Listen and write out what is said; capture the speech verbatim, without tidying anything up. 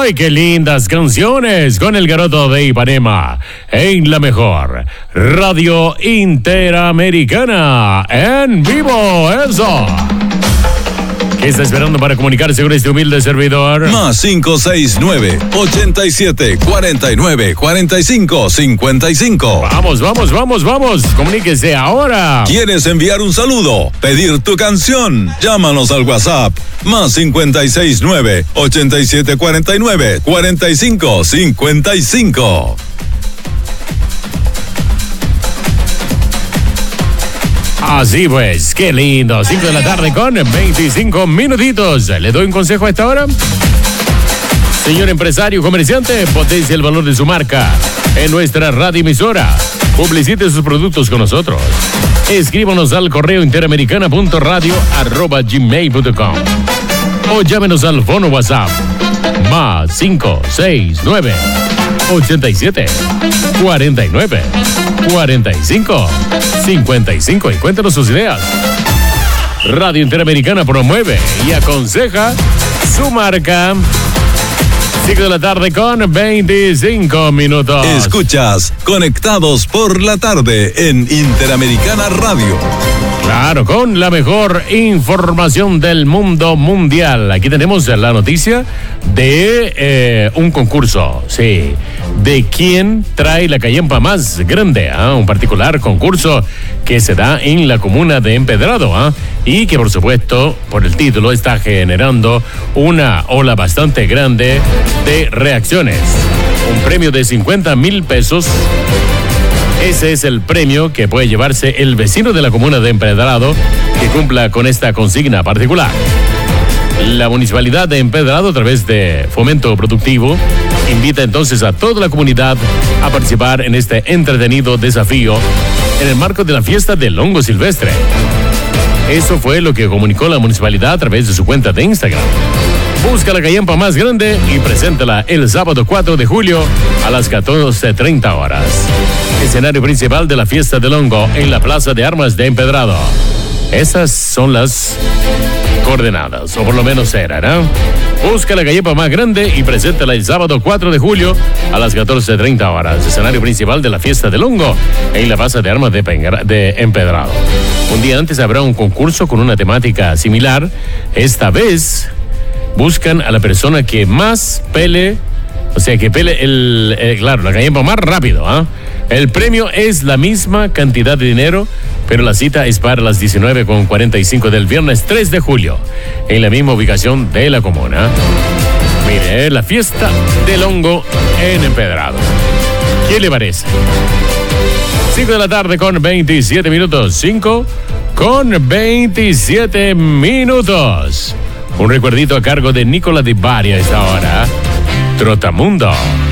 Uy, qué lindas canciones con el Garoto de Ipanema en la mejor radio interamericana en vivo. Eso. ¿Qué está esperando para comunicarse con este humilde servidor? Más cinco seis nueve, ochenta y siete, cuarenta y nueve, cuarenta y cinco, cincuenta y cinco. Vamos, vamos, vamos, vamos. Comuníquese ahora. ¿Quieres enviar un saludo? ¿Pedir tu canción? Llámanos al WhatsApp. Más cincuenta y seis nueve, ochenta y siete, cuarenta y nueve, cuarenta y cinco, cincuenta y cinco. Así pues, qué lindo. cinco de la tarde con veinticinco minutitos. ¿Le doy un consejo a esta hora? Señor empresario, comerciante, potencie el valor de su marca en nuestra radioemisora. Publicite sus productos con nosotros. Escríbanos al correo interamericana punto radio arroba gmail punto com o llámenos al fono WhatsApp más cinco seis nueve, ochenta y siete, cuarenta y nueve, cuarenta y cinco, cincuenta y cinco y cuéntanos sus ideas. Radio Interamericana promueve y aconseja su marca. cinco de la tarde con veinticinco minutos. Escuchas Conectados por la Tarde en Interamericana Radio. Claro, con la mejor información del mundo mundial. Aquí tenemos la noticia de eh, un concurso, sí, de quién trae la callampa más grande, ¿eh? Un particular concurso que se da en la comuna de Empedrado, ¿eh? Y que por supuesto, por el título, está generando una ola bastante grande de reacciones. Un premio de cincuenta mil pesos. Ese es el premio que puede llevarse el vecino de la comuna de Empedrado que cumpla con esta consigna particular. La municipalidad de Empedrado, a través de Fomento Productivo, invita entonces a toda la comunidad a participar en este entretenido desafío en el marco de la fiesta del hongo silvestre. Eso fue lo que comunicó la municipalidad a través de su cuenta de Instagram. Busca la callampa más grande y preséntala el sábado cuatro de julio a las catorce treinta horas. Escenario principal de la fiesta del hongo en la Plaza de Armas de Empedrado. Esas son las coordenadas, o por lo menos eran, ¿no? Busca la callampa más grande y preséntala el sábado cuatro de julio a las catorce treinta horas. Escenario principal de la fiesta del hongo en la Plaza de Armas de, Pengra- de Empedrado. Un día antes habrá un concurso con una temática similar. Esta vez buscan a la persona que más pele, o sea, que pele el, eh, claro, la callampa más rápido, ¿ah? ¿eh? El premio es la misma cantidad de dinero, pero la cita es para las diecinueve con cuarenta y cinco del viernes tres de julio, en la misma ubicación de la comuna. Mire, la fiesta del hongo en Empedrado. ¿Qué le parece? cinco de la tarde con veintisiete minutos. cinco con veintisiete minutos. Un recuerdito a cargo de Nicola Di Bari a esta hora. Trotamundo.